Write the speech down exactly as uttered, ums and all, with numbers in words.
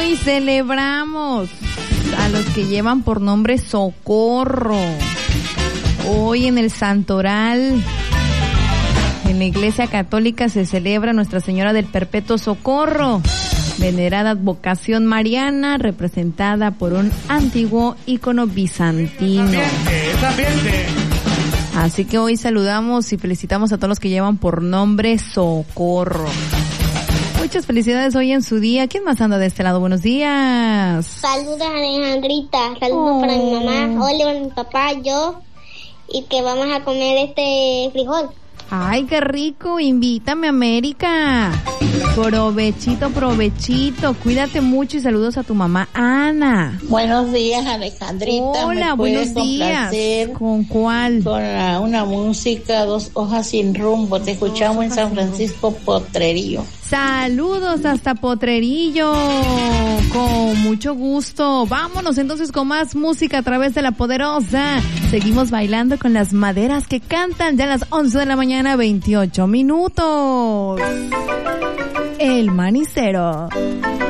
Hoy celebramos a los que llevan por nombre Socorro. Hoy en el Santoral, en la Iglesia Católica, se celebra Nuestra Señora del Perpetuo Socorro, venerada advocación mariana, representada por un antiguo ícono bizantino. Así que hoy saludamos y felicitamos a todos los que llevan por nombre Socorro. Muchas felicidades hoy en su día. ¿Quién más anda de este lado? Buenos días. Saludos a Alejandrita, saludos oh. para mi mamá, Oliver, mi papá, yo, y que vamos a comer este frijol. Ay, qué rico, invítame a América. Provechito, provechito, cuídate mucho y saludos a tu mamá Ana. Buenos días, Alejandrita. Hola, buenos días. ¿Con cuál? Con la, una música, Dos hojas sin rumbo. Te escuchamos en San Francisco Potrerillo. Saludos hasta Potrerillo, con mucho gusto. Vámonos entonces con más música a través de La Poderosa. Seguimos bailando con las maderas que cantan ya a las once de la mañana, veintiocho minutos. El Manicero.